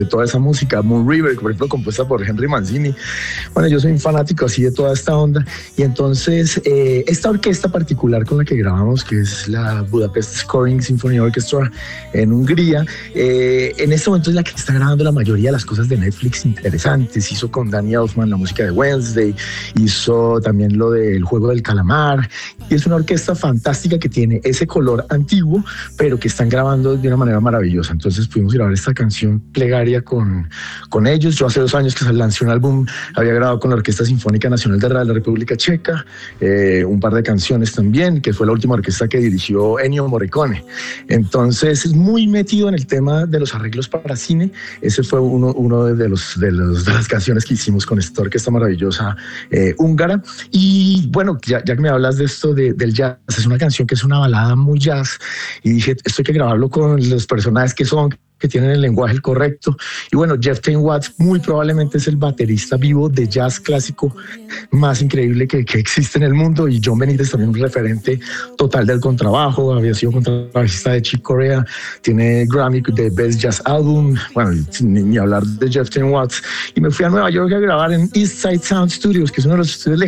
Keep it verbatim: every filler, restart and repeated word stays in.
de toda esa música, Moon River, por ejemplo, compuesta por Henry Mancini. Bueno, yo soy un fanático así de toda esta onda, y entonces eh, esta orquesta particular con la que grabamos, que es la Budapest Scoring Symphony Orchestra en Hungría, eh, en este momento es la que está grabando la mayoría de las cosas de Netflix interesantes. Hizo con Danny Elfman la música de Wednesday, hizo también lo del Juego del Calamar, y es una orquesta fantástica que tiene ese color antiguo, pero que están grabando de una manera maravillosa. Entonces pudimos grabar esta canción Plegaria con, con ellos. Yo hace dos años que lancé un álbum, había grabado con la Orquesta Sinfónica Nacional de la República Checa, eh, un par de canciones también, que fue la última orquesta que dirigió Ennio Morricone. Entonces es muy metido en el tema de los arreglos para cine. Ese fue uno, uno de, los, de, los, de las canciones que hicimos con esta orquesta maravillosa eh, húngara. Y bueno, ya, ya que me hablas de esto de, del jazz, es una canción que es una balada muy jazz, y dije, esto hay que grabarlo con los personajes que son, que tienen el lenguaje el correcto. Y bueno, Jeff Tain Watts muy probablemente es el baterista vivo de jazz clásico más increíble que, que existe en el mundo, y John Benítez también un referente total del contrabajo, había sido contrabajista de Chick Corea, tiene Grammy de Best Jazz Album, bueno, ni, ni hablar de Jeff Tain Watts. Y me fui a Nueva York a grabar en East Side Sound Studios, que es uno de los estudios